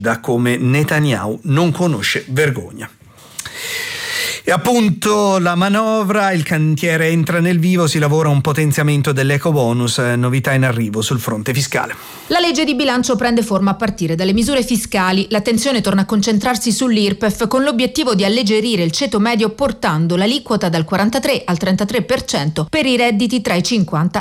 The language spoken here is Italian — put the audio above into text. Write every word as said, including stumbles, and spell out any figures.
da come Netanyahu non conosce vergogna. E appunto la manovra, il cantiere entra nel vivo, si lavora a un potenziamento dell'ecobonus, novità in arrivo sul fronte fiscale. La legge di bilancio prende forma a partire dalle misure fiscali. L'attenzione torna a concentrarsi sull'I R P E F con l'obiettivo di alleggerire il ceto medio portando l'aliquota dal quarantatré al trentatré per cento per i redditi tra i cinquanta